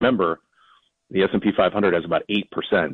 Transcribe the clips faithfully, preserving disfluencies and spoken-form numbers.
remember, the S and P five hundred has about eight percent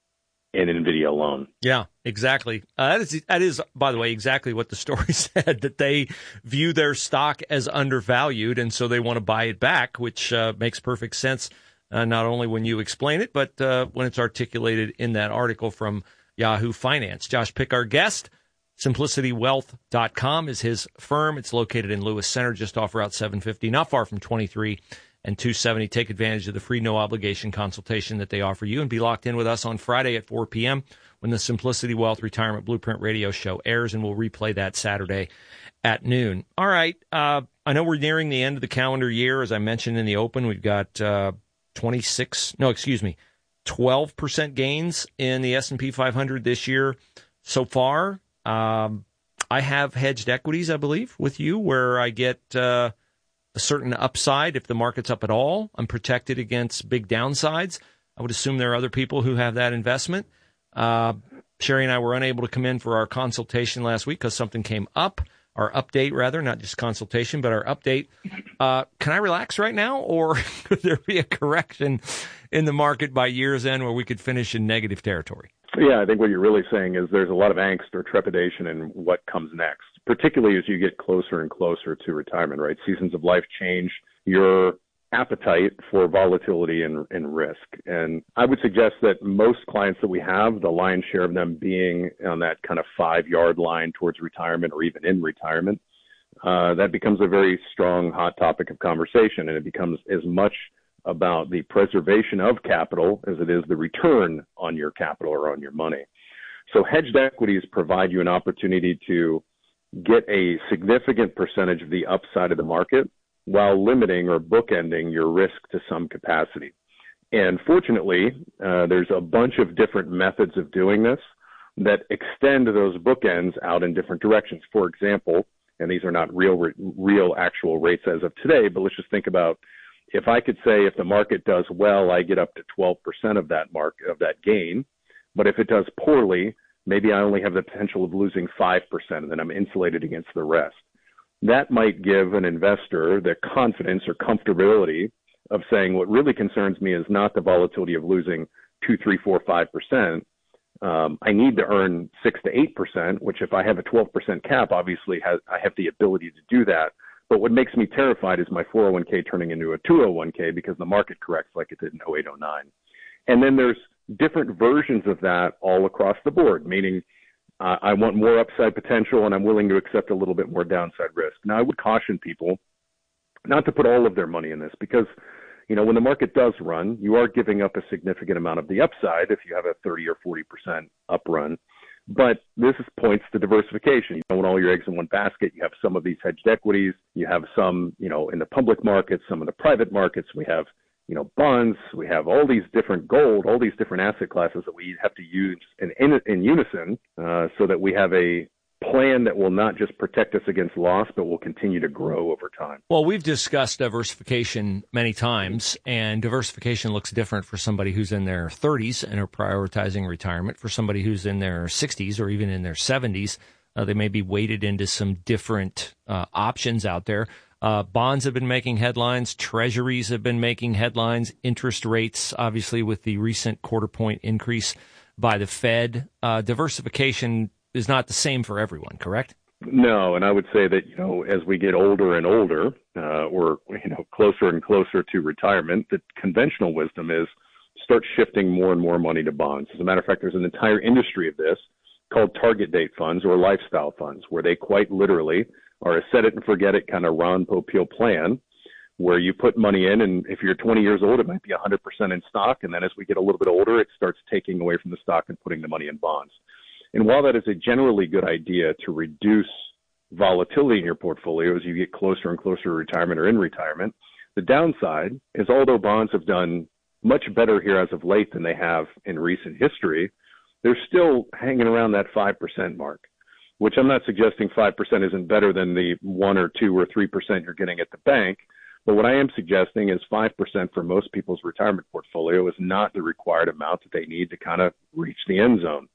in NVIDIA alone. Yeah, exactly. Uh, that is, that is, by the way, exactly what the story said, that they view their stock as undervalued, and so they want to buy it back, which uh, makes perfect sense, uh, not only when you explain it, but uh, when it's articulated in that article from Yahoo Finance. Josh Pick, our guest. Simplicity Wealth dot com is his firm. It's located in Lewis Center, just off Route seven fifty, not far from twenty-three and two seventy. Take advantage of the free no-obligation consultation that they offer you and be locked in with us on Friday at four p.m. when the Simplicity Wealth Retirement Blueprint radio show airs, and we'll replay that Saturday at noon. All right. Uh, I know we're nearing the end of the calendar year. As I mentioned in the open, we've got uh, twenty-six, no, excuse me, twelve percent gains in the S and P five hundred this year so far. Um, I have hedged equities, I believe, with you, where I get uh, a certain upside if the market's up at all. I'm protected against big downsides. I would assume there are other people who have that investment. Uh, Sherry and I were unable to come in for our consultation last week because something came up, our update, rather, not just consultation, but our update. Uh, can I relax right now, or could there be a correction in the market by year's end where we could finish in negative territory? Yeah, I think what you're really saying is there's a lot of angst or trepidation in what comes next, particularly as you get closer and closer to retirement, right? Seasons of life change your appetite for volatility and, and risk. And I would suggest that most clients that we have, the lion's share of them being on that kind of five-yard line towards retirement or even in retirement, uh, that becomes a very strong, hot topic of conversation, and it becomes as much about the preservation of capital as it is the return on your capital or on your money. So hedged equities provide you an opportunity to get a significant percentage of the upside of the market while limiting or bookending your risk to some capacity. And fortunately, uh, there's a bunch of different methods of doing this that extend those bookends out in different directions. For example, and these are not real, real actual rates as of today, but let's just think about if I could say if the market does well, I get up to twelve percent of that mark of that gain. But if it does poorly, maybe I only have the potential of losing five percent, and then I'm insulated against the rest. That might give an investor the confidence or comfortability of saying what really concerns me is not the volatility of losing two, three, four, five percent. Um, I need to earn six to eight percent, which if I have a twelve percent cap, obviously has, I have the ability to do that. But what makes me terrified is my four oh one k turning into a two oh one k because the market corrects like it did in oh eight oh nine. And then there's different versions of that all across the board, meaning uh, I want more upside potential and I'm willing to accept a little bit more downside risk. Now, I would caution people not to put all of their money in this because, you know, when the market does run, you are giving up a significant amount of the upside if you have a thirty or forty percent up run. But this is points to diversification. You don't want all your eggs in one basket. You have some of these hedged equities. You have some, you know, in the public markets, some in the private markets. We have, you know, bonds. We have all these different gold, all these different asset classes that we have to use in, in, in unison uh, so that we have a plan that will not just protect us against loss, but will continue to grow over time. Well, we've discussed diversification many times, and diversification looks different for somebody who's in their thirties and are prioritizing retirement. For somebody who's in their sixties or even in their seventies, uh, they may be weighted into some different uh, options out there. Uh, bonds have been making headlines. Treasuries have been making headlines. Interest rates, obviously, with the recent quarter point increase by the Fed. Uh, diversification is not the same for everyone, correct? No, and I would say that, you know, as we get older and older, uh, or, you know, closer and closer to retirement, the conventional wisdom is start shifting more and more money to bonds. As a matter of fact, there's an entire industry of this called target date funds or lifestyle funds, where they quite literally are a set it and forget it kind of Ron Popeil plan, where you put money in, and if you're twenty years old, it might be one hundred percent in stock, and then as we get a little bit older, it starts taking away from the stock and putting the money in bonds. And while that is a generally good idea to reduce volatility in your portfolio as you get closer and closer to retirement or in retirement, the downside is although bonds have done much better here as of late than they have in recent history, they're still hanging around that five percent mark, which I'm not suggesting five percent isn't better than the one or two or three percent you're getting at the bank. But what I am suggesting is five percent for most people's retirement portfolio is not the required amount that they need to kind of reach the end zone.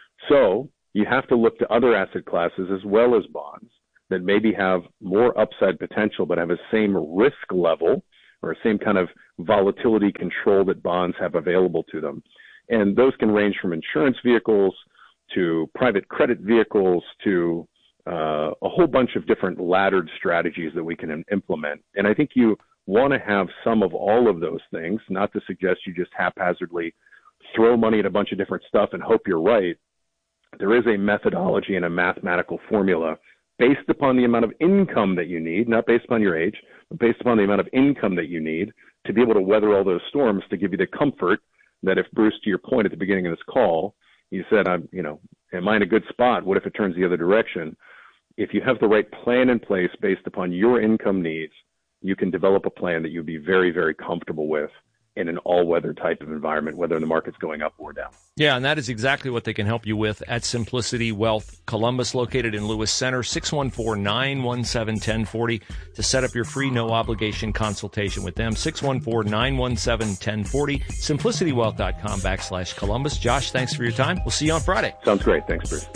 So you have to look to other asset classes as well as bonds that maybe have more upside potential but have the same risk level or same kind of volatility control that bonds have available to them. And those can range from insurance vehicles to private credit vehicles to uh, a whole bunch of different laddered strategies that we can implement. And I think you want to have some of all of those things, not to suggest you just haphazardly throw money at a bunch of different stuff and hope you're right. There is a methodology and a mathematical formula based upon the amount of income that you need, not based upon your age, but based upon the amount of income that you need to be able to weather all those storms, to give you the comfort that if, Bruce, to your point at the beginning of this call, you said, I'm, you know, am I in a good spot? What if it turns the other direction? If you have the right plan in place based upon your income needs, you can develop a plan that you'd be very, very comfortable with in an all-weather type of environment, whether the market's going up or down. Yeah, and that is exactly what they can help you with at Simplicity Wealth Columbus, located in Lewis Center, six one four, nine one seven, one zero four zero to set up your free no-obligation consultation with them, six one four, nine one seven, one zero four zero, simplicitywealth.com backslash Columbus. Josh, thanks for your time. We'll see you on Friday. Sounds great. Thanks, Bruce.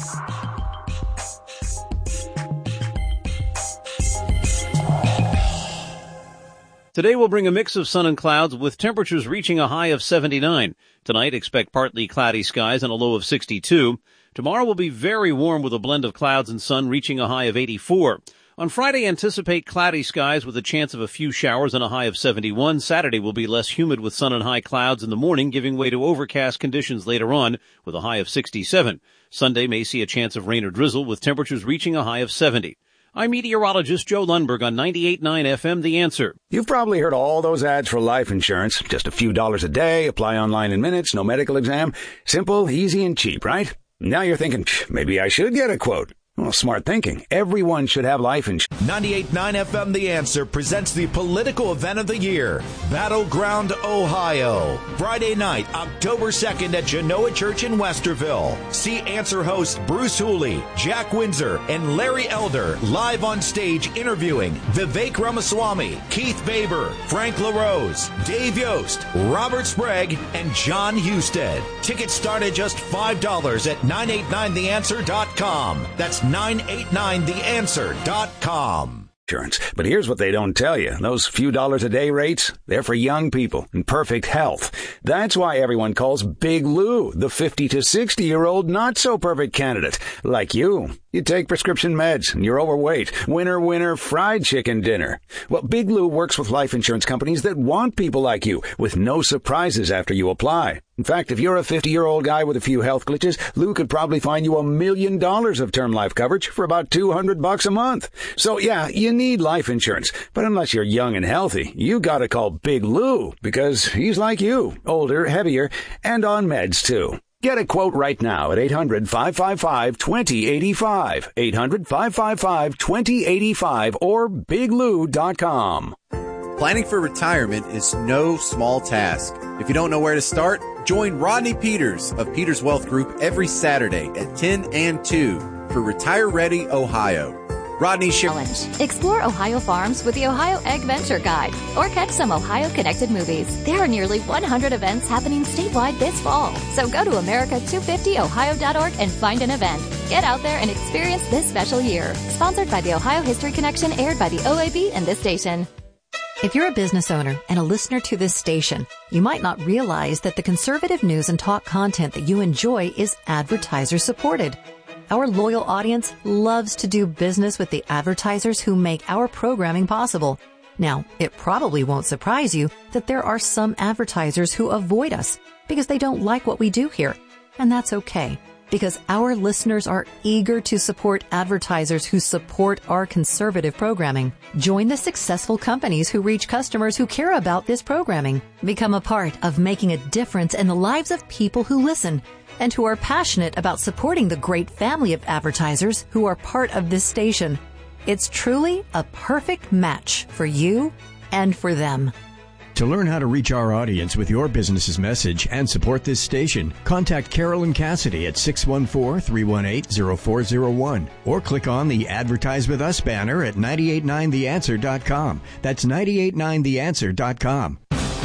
Today will bring a mix of sun and clouds with temperatures reaching a high of seventy-nine. Tonight, expect partly cloudy skies and a low of sixty-two. Tomorrow will be very warm with a blend of clouds and sun reaching a high of eighty-four. On Friday, anticipate cloudy skies with a chance of a few showers and a high of seventy-one. Saturday will be less humid with sun and high clouds in the morning, giving way to overcast conditions later on with a high of sixty-seven. Sunday may see a chance of rain or drizzle with temperatures reaching a high of seventy. I'm meteorologist Joe Lundberg on ninety-eight point nine F M, The Answer. You've probably heard all those ads for life insurance. Just a few dollars a day, apply online in minutes, no medical exam. Simple, easy, and cheap, right? Now you're thinking, maybe I should get a quote. Well, smart thinking. Everyone should have life insurance. ninety-eight point nine F M The Answer presents the political event of the year, Battleground, Ohio. Friday night, October second at Genoa Church in Westerville. See Answer host Bruce Hooley, Jack Windsor, and Larry Elder live on stage interviewing Vivek Ramaswamy, Keith Baber, Frank LaRose, Dave Yost, Robert Sprague, and John Husted. Tickets start at just five dollars at nine eight nine the answer dot com. That's nine eight nine the answer dot com. Insurance. But here's what they don't tell you. Those few dollars a day rates, they're for young people in perfect health. That's why everyone calls Big Lou the fifty to sixty year old not so perfect candidate. Like you. You take prescription meds and you're overweight. Winner, winner, fried chicken dinner. Well, Big Lou works with life insurance companies that want people like you with no surprises after you apply. In fact, if you're a fifty-year-old guy with a few health glitches, Lou could probably find you a million dollars of term life coverage for about two hundred bucks a month. So yeah, you need life insurance. But unless you're young and healthy, you gotta call Big Lou because he's like you, older, heavier, and on meds too. Get a quote right now at eight hundred, five five five, two zero eight five, eight hundred, five five five, two zero eight five, or big lou dot com. Planning for retirement is no small task. If you don't know where to start, join Rodney Peters of Peters Wealth Group every Saturday at ten and two for Retire Ready Ohio. Rodney shares. Explore Ohio farms with the Ohio Egg Venture Guide or catch some Ohio Connected movies. There are nearly one hundred events happening statewide this fall. So go to America two fifty ohio dot org and find an event. Get out there and experience this special year. Sponsored by the Ohio History Connection, aired by the O A B and this station. If you're a business owner and a listener to this station, you might not realize that the conservative news and talk content that you enjoy is advertiser supported. Our loyal audience loves to do business with the advertisers who make our programming possible. Now, it probably won't surprise you that there are some advertisers who avoid us because they don't like what we do here. And that's okay, because our listeners are eager to support advertisers who support our conservative programming. Join the successful companies who reach customers who care about this programming. Become a part of making a difference in the lives of people who listen and who are passionate about supporting the great family of advertisers who are part of this station. It's truly a perfect match for you and for them. To learn how to reach our audience with your business's message and support this station, contact Carolyn Cassidy at six one four, three one eight, zero four zero one or click on the Advertise With Us banner at nine eight nine the answer dot com. That's nine eight nine the answer dot com.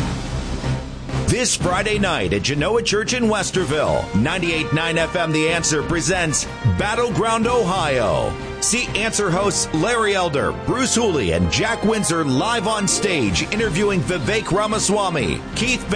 This Friday night at Genoa Church in Westerville, ninety-eight point nine F M The Answer presents Battleground, Ohio. See Answer hosts Larry Elder, Bruce Hooley, and Jack Windsor live on stage interviewing Vivek Ramaswamy, Keith